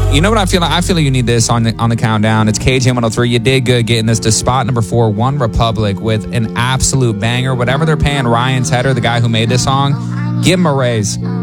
You know what I feel like? I feel like you need this on the countdown. It's KJ 103. You did good getting this to spot number 4, One Republic, with an absolute banger. Whatever they're paying Ryan Tedder, the guy who made this song, give him a raise.